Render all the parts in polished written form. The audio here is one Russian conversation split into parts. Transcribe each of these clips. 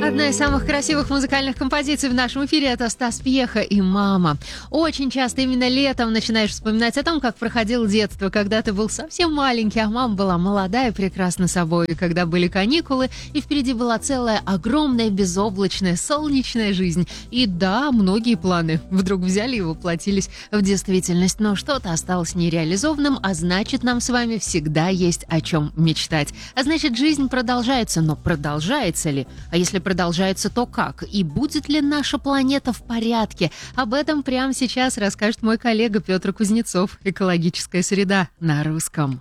Одна из самых красивых музыкальных композиций в нашем эфире — это Стас Пьеха и «Мама». Очень часто именно летом начинаешь вспоминать о том, как проходило детство, когда ты был совсем маленький, а мама была молодая и прекрасна собой, и когда были каникулы, и впереди была целая огромная, безоблачная, солнечная жизнь. И да, многие планы вдруг взяли и воплотились в действительность, но что-то осталось нереализованным, а значит, нам с вами всегда есть о чем мечтать. А значит, жизнь продолжается, но продолжается ли? А если продолжается, то как? И будет ли наша планета в порядке? Об этом прямо сейчас расскажет мой коллега Петр Кузнецов. «Экологическая среда» на русском.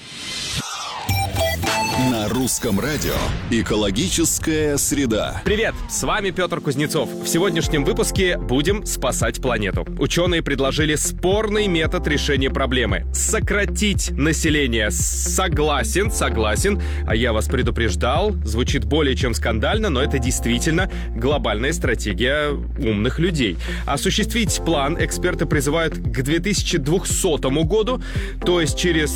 На русском радио «Экологическая среда». Привет, с вами Петр Кузнецов. В сегодняшнем выпуске будем спасать планету. Ученые предложили спорный метод решения проблемы – сократить население. Согласен. А я вас предупреждал, звучит более чем скандально, но это действительно глобальная стратегия умных людей. Осуществить план эксперты призывают к 2200 году, то есть через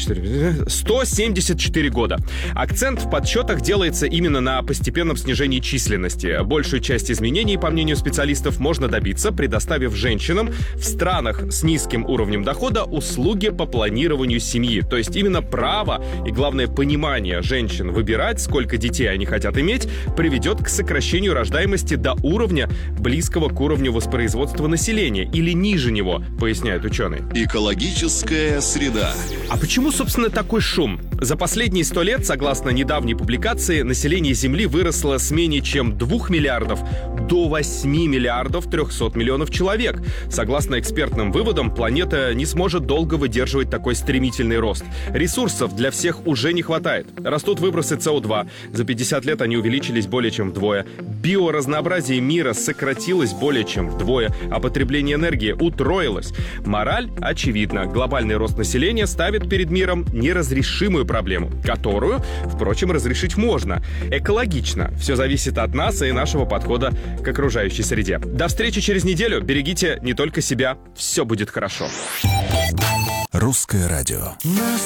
174 года. Акцент в подсчетах делается именно на постепенном снижении численности. Большую часть изменений, по мнению специалистов, можно добиться, предоставив женщинам в странах с низким уровнем дохода услуги по планированию семьи. То есть именно право и, главное, понимание женщин выбирать, сколько детей они хотят иметь, приведет к сокращению рождаемости до уровня, близкого к уровню воспроизводства населения или ниже него, поясняют ученые. Экологическая среда. А почему, собственно, такой шум? За последние 100 лет, согласно недавней публикации, население Земли выросло с менее чем 2 миллиардов до 8 миллиардов 300 миллионов человек. Согласно экспертным выводам, планета не сможет долго выдерживать такой стремительный рост. Ресурсов для всех уже не хватает. Растут выбросы СО2. За 50 лет они увеличились более чем вдвое. Биоразнообразие мира сократилось более чем вдвое, а потребление энергии утроилось. Мораль очевидна. Глобальный рост населения ставит перед миром неразрешимую проблему, которую, впрочем, разрешить можно. Экологично. Все зависит от нас и нашего подхода к окружающей среде. До встречи через неделю. Берегите не только себя. Все будет хорошо. Русское радио. На